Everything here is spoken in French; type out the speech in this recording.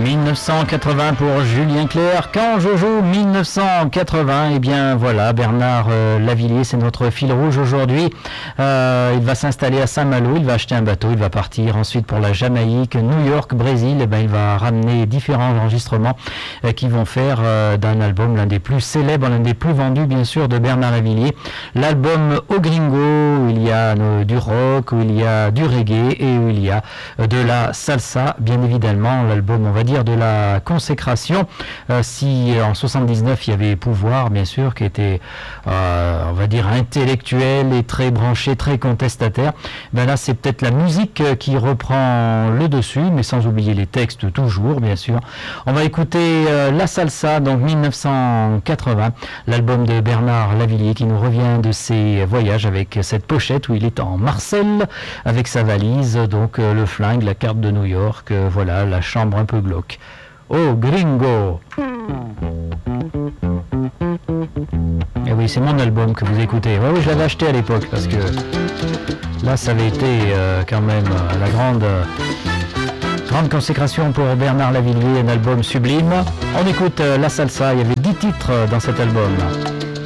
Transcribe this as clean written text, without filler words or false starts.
1980 pour Julien Clerc. Quand je joue 1980, eh bien voilà, Bernard Lavilliers, c'est notre fil rouge aujourd'hui. Il va s'installer à Saint-Malo, il va acheter un bateau, il va partir ensuite pour la Jamaïque, New York, Brésil. Eh bien, il va ramener différents enregistrements qui vont faire d'un album l'un des plus célèbres, l'un des plus vendus bien sûr de Bernard Lavilliers. L'album Au Gringo, où il y a du rock, où il y a du reggae et où il y a de la salsa, bien évidemment. L'album, on va dire, de la consécration. Si en 79 il y avait Pouvoir, bien sûr, qui était, on va dire, intellectuel et très branché, très contestataire, ben là c'est peut-être la musique qui reprend le dessus, mais sans oublier les textes toujours, bien sûr. On va écouter la salsa, donc 1980, l'album de Bernard Lavilliers qui nous revient de ses voyages avec cette pochette où il est en Marcel avec sa valise, donc le flingue, la carte de New York, voilà, la chambre un peu glauque. Oh, Gringo! Et oui, c'est mon album que vous écoutez. Oui, je l'avais acheté à l'époque parce que là, ça avait été quand même la grande consécration pour Bernard Lavilliers, un album sublime. On écoute la salsa, il y avait 10 titres dans cet album.